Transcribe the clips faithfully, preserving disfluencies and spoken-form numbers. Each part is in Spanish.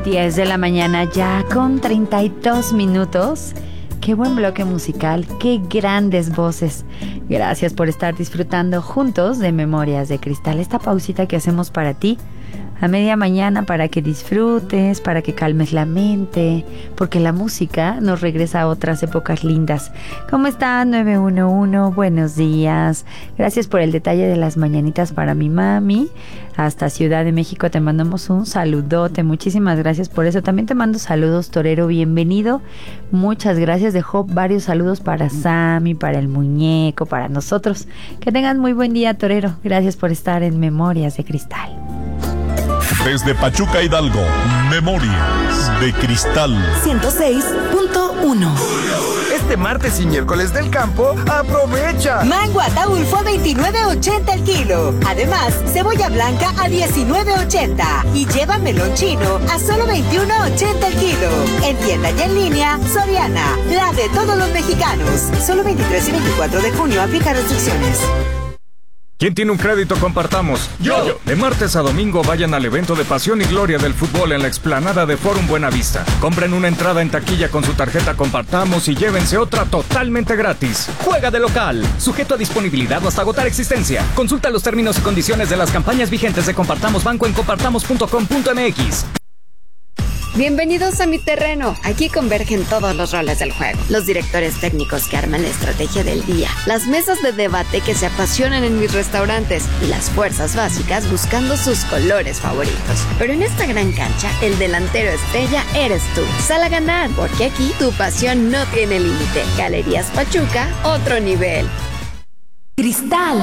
diez de la mañana ya con treinta y dos minutos. Qué buen bloque musical, qué grandes voces. Gracias por estar disfrutando juntos de Memorias de Cristal, esta pausita que hacemos para ti a media mañana para que disfrutes, para que calmes la mente, porque la música nos regresa a otras épocas lindas. ¿Cómo están? nueve uno uno, buenos días. Gracias por el detalle de las mañanitas para mi mami. Hasta Ciudad de México te mandamos un saludote. Muchísimas gracias por eso. También te mando saludos, Torero, bienvenido. Muchas gracias. Dejó varios saludos para Sammy, para el muñeco, para nosotros. Que tengan muy buen día, Torero. Gracias por estar en Memorias de Cristal. Desde Pachuca, Hidalgo, Memorias de Cristal ciento seis punto uno. Este martes y miércoles del campo, ¡aprovecha! Mango Ataulfo a veintinueve ochenta el kilo. Además, cebolla blanca a diecinueve ochenta. Y lleva melón chino a solo veintiuno ochenta el kilo. En tienda y en línea, Soriana, la de todos los mexicanos. Solo veintitrés y veinticuatro de junio, aplica restricciones. ¿Quién tiene un crédito? Compartamos. ¡Yo! De martes a domingo vayan al evento de Pasión y Gloria del Fútbol en la explanada de Forum Buenavista. Compren una entrada en taquilla con su tarjeta Compartamos y llévense otra totalmente gratis. Juega de local. Sujeto a disponibilidad o hasta agotar existencia. Consulta los términos y condiciones de las campañas vigentes de Compartamos Banco en compartamos punto com punto m x. Bienvenidos a mi terreno. Aquí convergen todos los roles del juego. Los directores técnicos que arman la estrtegia del día. Las mesas de debate que se apasionan en mis restaurantes. Y las fuerzas básicas buscando sus colores favoritos. Pero en esta gran cancha, el delantero estrella eres tú. Sal a ganar, porque aquí tu pasión no tiene límite. Galerías Pachuca, otro nivel. Cristal.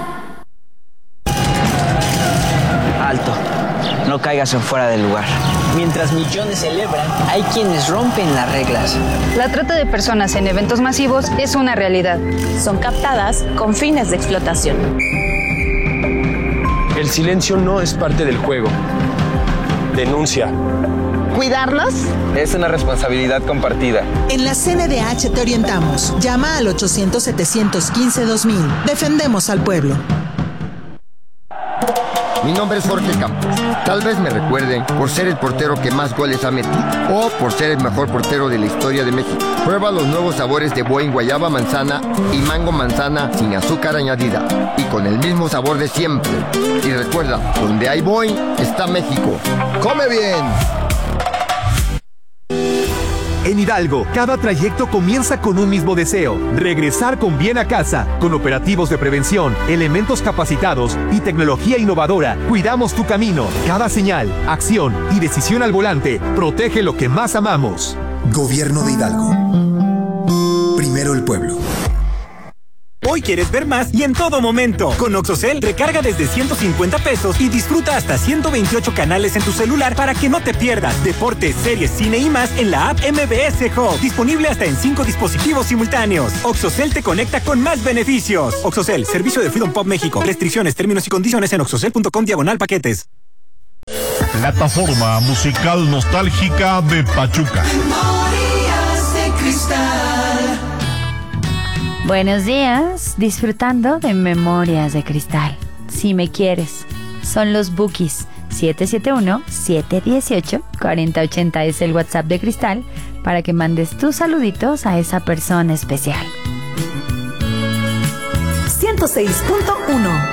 Alto. No caigas en fuera del lugar. Mientras millones celebran, hay quienes rompen las reglas. La trata de personas en eventos masivos es una realidad. Son captadas con fines de explotación. El silencio no es parte del juego. Denuncia. ¿Cuidarlos? Es una responsabilidad compartida. En la C N D H te orientamos. Llama al ochocientos, setecientos quince, dos mil. Defendemos al pueblo. Mi nombre es Jorge Campos. Tal vez me recuerden por ser el portero que más goles ha metido o por ser el mejor portero de la historia de México. Prueba los nuevos sabores de Boing guayaba manzana y mango manzana sin azúcar añadida y con el mismo sabor de siempre. Y recuerda, donde hay Boing está México. ¡Come bien! En Hidalgo, cada trayecto comienza con un mismo deseo: regresar con bien a casa. Con operativos de prevención, elementos capacitados y tecnología innovadora, cuidamos tu camino. Cada señal, acción y decisión al volante protege lo que más amamos. Gobierno de Hidalgo. Primero el pueblo. Hoy quieres ver más y en todo momento. Con Oxocel, recarga desde ciento cincuenta pesos y disfruta hasta ciento veintiocho canales en tu celular para que no te pierdas deportes, series, cine y más en la app M B S Hub. Disponible hasta en cinco dispositivos simultáneos. Oxocel te conecta con más beneficios. Oxocel, servicio de Freedom Pop México. Restricciones, términos y condiciones en oxocel punto com diagonal paquetes. Plataforma musical nostálgica de Pachuca. Memorias de Cristal. Buenos días, disfrutando de Memorias de Cristal. Si me quieres, son los Bookies. siete siete uno, siete uno ocho, cuatro cero ocho cero es el WhatsApp de Cristal para que mandes tus saluditos a esa persona especial. ciento seis punto uno.